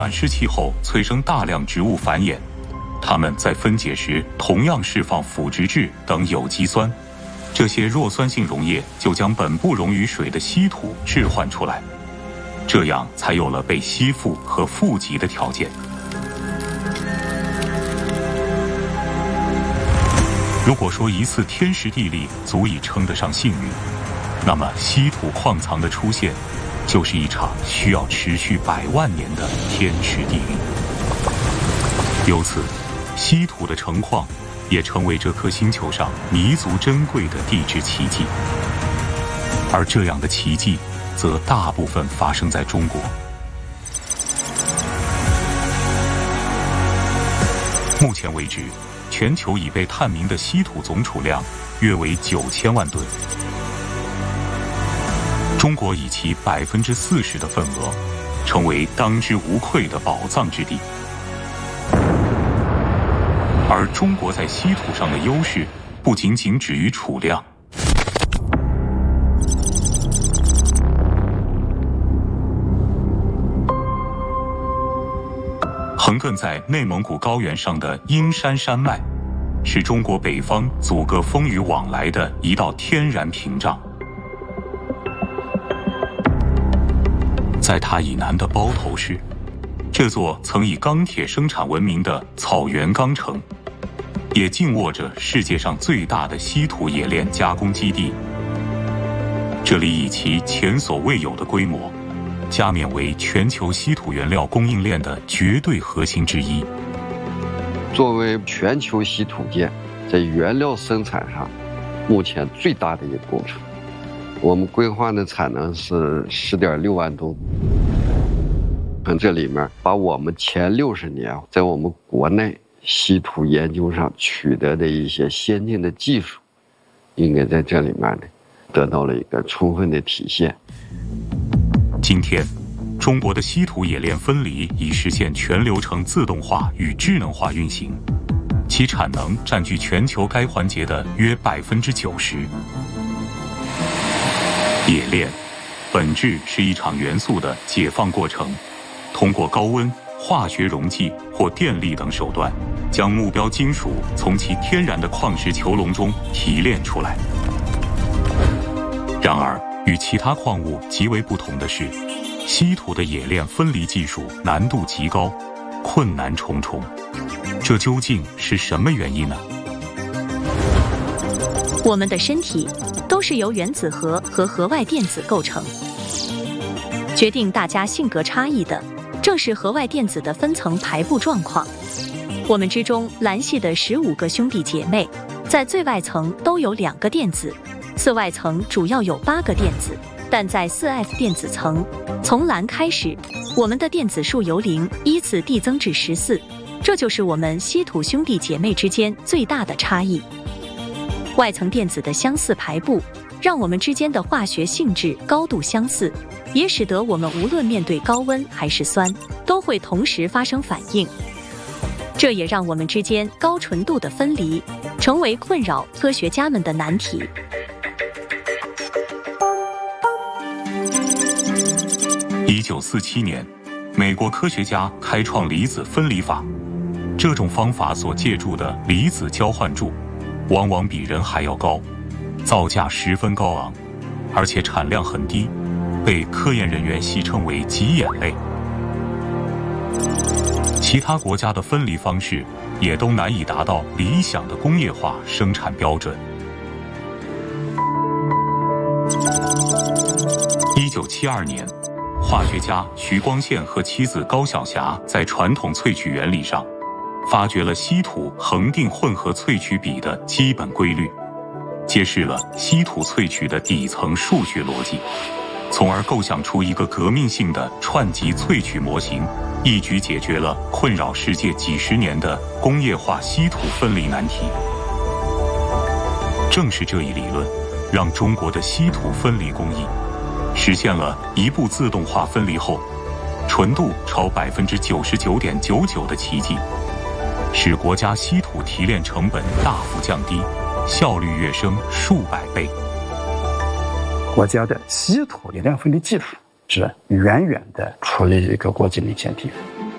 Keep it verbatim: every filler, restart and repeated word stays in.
暖湿气候催生大量植物繁衍，它们在分解时同样释放腐殖质等有机酸，这些弱酸性溶液就将本不溶于水的稀土置换出来，这样才有了被吸附和富集的条件。如果说一次天时地利足以称得上幸运，那么稀土矿藏的出现就是一场需要持续百万年的天时地利。由此，稀土的成矿也成为这颗星球上弥足珍贵的地质奇迹。而这样的奇迹则大部分发生在中国。目前为止，全球已被探明的稀土总储量约为九千万吨。中国以其百分之四十的份额，成为当之无愧的宝藏之地。而中国在稀土上的优势，不仅仅止于储量。横亘在内蒙古高原上的阴山山脉，是中国北方阻隔风雨往来的一道天然屏障。在它以南的包头市，这座曾以钢铁生产闻名的草原钢城，也静握着世界上最大的稀土冶炼加工基地。这里以其前所未有的规模，加冕为全球稀土原料供应链的绝对核心之一。 作为全球稀土界在原料生产上目前最大的一个工程，我们规划的产能是十点六万吨。从这里面把我们前六十年在我们国内稀土研究上取得的一些先进的技术，应该在这里面呢得到了一个充分的体现。 今天，中国的稀土冶炼分离已实现全流程自动化与智能化运行，其产能占据全球该环节的约百分之九十。冶炼本质是一场元素的解放过程，通过高温、化学溶剂或电力等手段，将目标金属从其天然的矿石球笼中提炼出来。然而，与其他矿物极为不同的是，稀土的冶炼分离技术难度极高，困难重重。这究竟是什么原因呢？ 我们的身体都是由原子核和核外电子构成，决定大家性格差异的正是核外电子的分层排布状况。我们之中蓝系的十五个兄弟姐妹，在最外层都有两个电子，次外层主要有八个电子，但在 四 F 电子层，从蓝开始，我们的电子数由零依次递增至十四，这就是我们稀土兄弟姐妹之间最大的差异。外层电子的相似排布，让我们之间的化学性质高度相似，也使得我们无论面对高温还是酸，都会同时发生反应。这也让我们之间高纯度的分离，成为困扰科学家们的难题。 一九四七年，美国科学家开创离子分离法，这种方法所借助的离子交换柱，往往比人还要高，造价十分高昂，而且产量很低，被科研人员戏称为挤眼泪。其他国家的分离方式也都难以达到理想的工业化生产标准。一九七二年，化学家徐光宪和妻子高晓霞在传统萃取原理上发掘了稀土恒定混合萃取比的基本规律，揭示了稀土萃取的底层数学逻辑，从而构想出一个革命性的串集萃取模型，一举解决了困扰世界几十年的工业化稀土分离难题。正是这一理论，让中国的稀土分离工艺实现了一步自动化分离后，纯度超百分之九十九点九九的奇迹，使国家稀土提炼成本大幅降低，效率跃升数百倍。 国家的稀土冶炼分离技术是远远的处于一个国际领先地位。